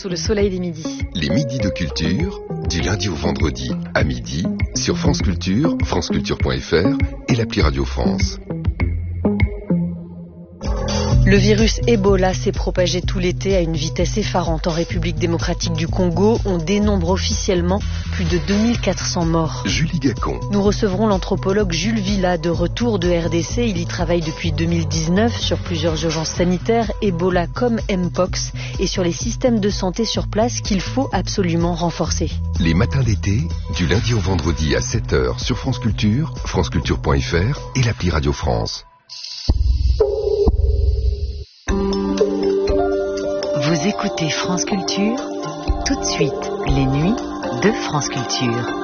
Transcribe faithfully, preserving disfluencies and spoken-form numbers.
Sous le soleil des midis. Les midis de culture, du lundi au vendredi à midi, sur France Culture, franceculture point f r et l'appli Radio France. Le virus Ebola s'est propagé tout l'été à une vitesse effarante en République démocratique du Congo. On dénombre officiellement plus de deux mille quatre cents morts. Julie Gacon. Nous recevrons l'anthropologue Jules Villa de retour de R D C. Il y travaille depuis deux mille dix-neuf sur plusieurs urgences sanitaires, Ebola comme Mpox, et sur les systèmes de santé sur place qu'il faut absolument renforcer. Les matins d'été, du lundi au vendredi à sept heures sur France Culture, franceculture point f r et l'appli Radio France. Vous écoutez France Culture, tout de suite, les nuits de France Culture.